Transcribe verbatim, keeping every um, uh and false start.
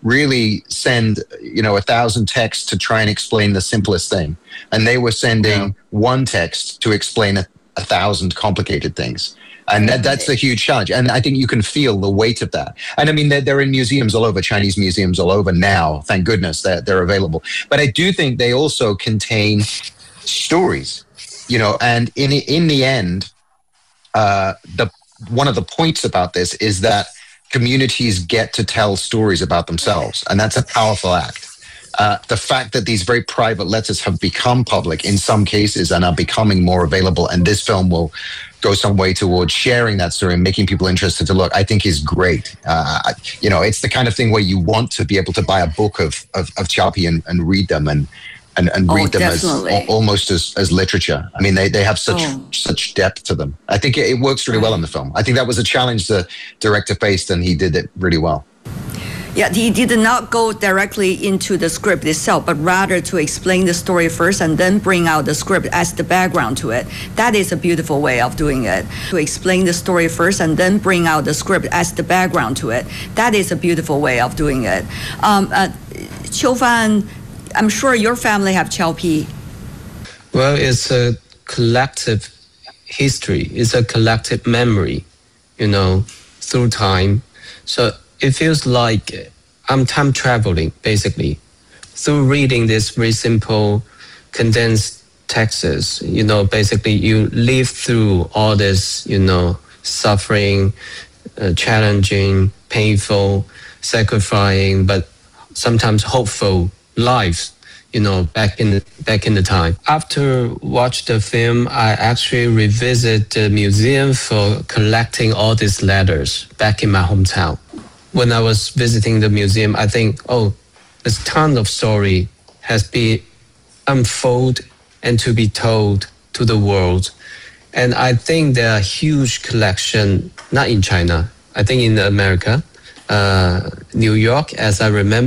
really send, you know, a thousand texts to try and explain the simplest thing. And they were sending yeah. one text to explain a, a thousand complicated things. And that, that's a huge challenge. And I think you can feel the weight of that. And I mean, they're, they're in museums all over, Chinese museums all over now. Thank goodness they're, they're available. But I do think they also contain stories, you know, and in, in the end, uh, the one of the points about this is that communities get to tell stories about themselves. And that's a powerful act. Uh, the fact that these very private letters have become public in some cases and are becoming more available, and this film will go some way towards sharing that story and making people interested to look, I think is great. Uh, you know, it's the kind of thing where you want to be able to buy a book of of, of Qiaopi and, and read them and and, and oh, read them definitely. as almost as, as literature. I mean, they, they have such oh. such depth to them. I think it, it works really well in the film. I think that was a challenge the director faced, and he did it really well. Yeah, he did not go directly into the script itself, but rather to explain the story first and then bring out the script as the background to it. That is a beautiful way of doing it. To explain the story first and then bring out the script as the background to it. That is a beautiful way of doing it. Um, uh, Qiu Fan, I'm sure your family have Qiaopi. Well, it's a collective history. It's a collective memory, you know, through time. So it feels like I'm time traveling, basically, through reading this very simple, condensed texts. You know, basically, you live through all this, you know, suffering, uh, challenging, painful, sacrificing, but sometimes hopeful lives. You know, back in the, back in the time. After watch the film, I actually revisit the museum for collecting all these letters back in my hometown. When I was visiting the museum, I think, oh, this ton of story has been unfolded and to be told to the world. And I think there are huge collection, not in China, I think in America, uh, New York, as I remember.